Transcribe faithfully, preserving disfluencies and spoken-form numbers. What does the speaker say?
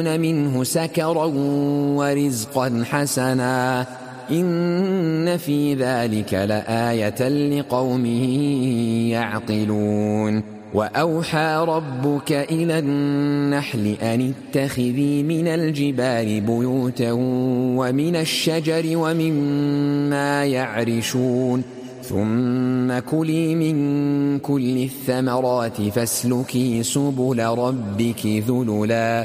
منه سكرا ورزقا حسنا إن في ذلك لآية لقوم يعقلون وأوحى ربك إلى النحل أن اتخذي من الجبال بيوتا ومن الشجر ومما يعرشون ثم كلي من كل الثمرات فاسلكي سبل ربك ذللا